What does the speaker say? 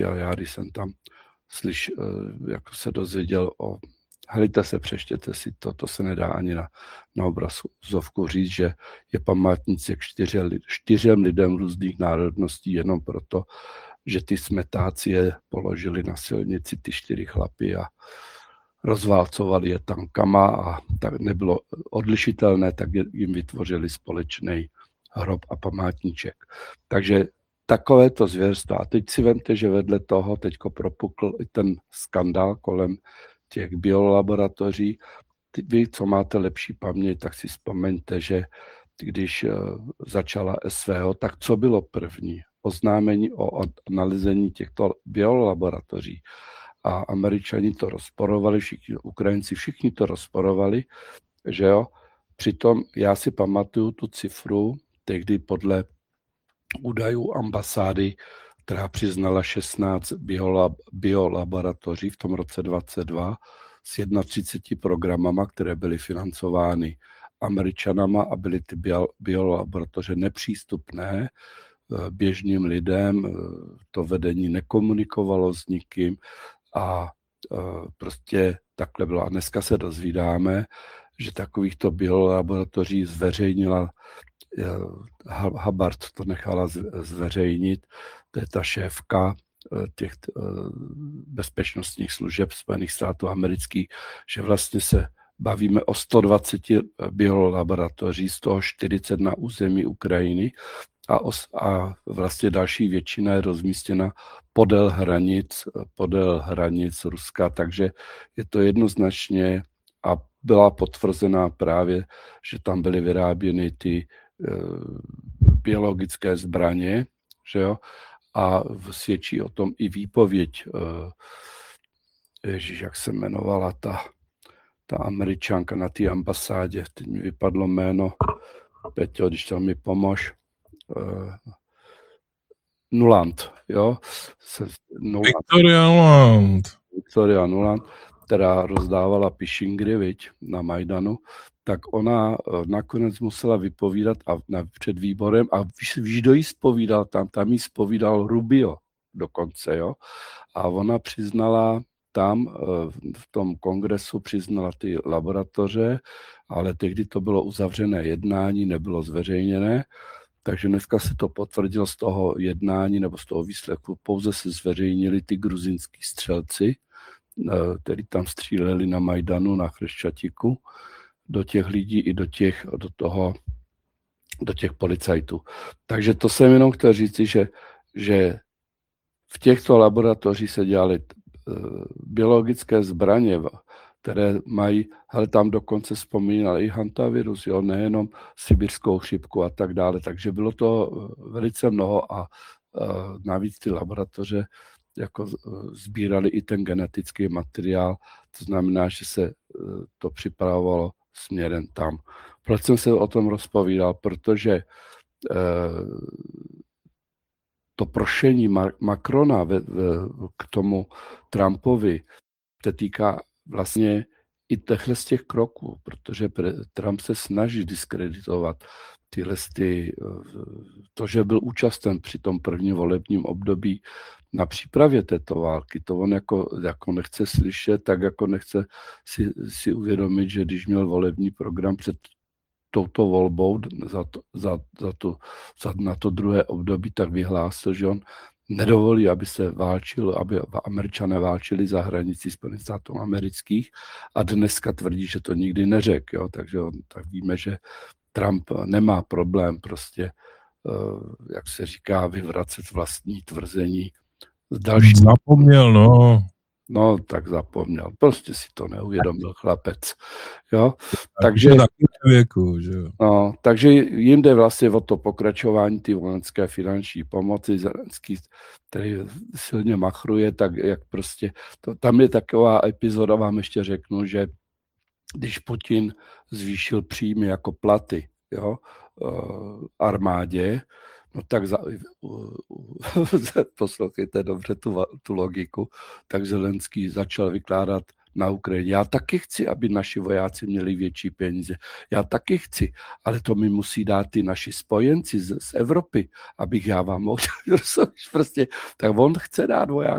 já když jsem tam jako se dozvěděl helejte se, přečtěte si to se nedá ani na obrazovku říct, že je památnice k 4 lidem různých národností jenom proto, že ty smetáci je položili na silnici, ty 4 chlapy a rozválcovali je tankama a tak nebylo odlišitelné, tak jim vytvořili společný hrob a památníček. Takže takovéto zvěrstva. A teď si vemte, že vedle toho teďko propukl i ten skandál kolem těch biolaboratoří. Vy, co máte lepší paměť, tak si vzpomeňte, že když začala SVO, tak co bylo první? Oznámení o nalezení těchto biolaboratoří. A Američani to rozporovali, Ukrajinci všichni to rozporovali, že jo. Přitom já si pamatuju tu cifru, tehdy podle údajů ambasády, která přiznala 16 biolaboratoří v tom roce 2022 s 31 programama, které byly financovány Američanama a byly ty biolaboratoře nepřístupné běžným lidem, to vedení nekomunikovalo s nikým a prostě takhle bylo. A dneska se dozvídáme, že takovýchto biolaboratoří zveřejnila Hubbard, to nechala zveřejnit, to je ta šéfka těch bezpečnostních služeb Spojených států amerických, že vlastně se bavíme o 120 biolaboratoří, z toho 40 na území Ukrajiny a vlastně další většina je rozmístěna podél hranic Ruska, takže je to jednoznačně a byla potvrzená právě, že tam byly vyráběny ty biologické zbraně, že jo, a svědčí o tom i výpověď, jak se jmenovala ta Američanka na té ambasádě, teď mi vypadlo jméno, Peťo, když tam mi pomož, Nuland, jo? Victoria Nuland, která rozdávala pišingry, viď, na Majdanu, tak ona nakonec musela vypovídat před výborem a víš, kdo jí zpovídal tam jí zpovídal Rubio dokonce, jo? A ona přiznala tam v tom kongresu přiznala ty laboratoře, ale tehdy to bylo uzavřené jednání, nebylo zveřejněné, takže dneska se to potvrdilo z toho jednání nebo z toho výsledku, pouze se zveřejnili ty gruzinský střelci, kteří tam stříleli na Majdanu, na Chreščatiku, do těch lidí i do těch policajtů. Takže to jsem jenom chtěl říci, že v těchto laboratořích se dělaly biologické zbraně, které mají, ale tam dokonce vzpomínal i hantavirus, jo, nejenom sibirskou chřipku a tak dále. Takže bylo to velice mnoho a navíc ty laboratoře jako sbírali i ten genetický materiál, to znamená, že se to připravovalo směrem tam. Proč jsem se o tom rozpovídal? Protože to prošení Macrona k tomu Trumpovi se týká vlastně i těchto z těch kroků, protože Trump se snaží diskreditovat to, že byl účasten při tom prvním volebním období na přípravě této války. To on jako nechce slyšet, tak jako nechce si uvědomit, že když měl volební program před touto volbou na to druhé období, tak vyhlásil, že on nedovolí, aby se válčilo, aby Američané válčili za hranicí Spojených států amerických a dneska tvrdí, že to nikdy neřekl. Jo? Takže tak víme, že Trump nemá problém prostě, jak se říká, vyvracet vlastní tvrzení. Zapomněl, no. No, tak zapomněl. Prostě si to neuvědomil chlapec. Jo? Takže jim jde vlastně o to pokračování ty vojenské finanční pomoci, Zelenský, který silně machruje, tak jak prostě, tam je taková epizoda, vám ještě řeknu, že když Putin zvýšil příjmy jako platy, jo, armádě, no tak poslouchejte dobře tu logiku, tak Zelenský začal vykládat na Ukrajině. Já taky chci, aby naši vojáci měli větší peníze. Já taky chci, ale to mi musí dát ty naši spojenci z Evropy, abych já vám mohl prostě. Tak on chce dát vojákům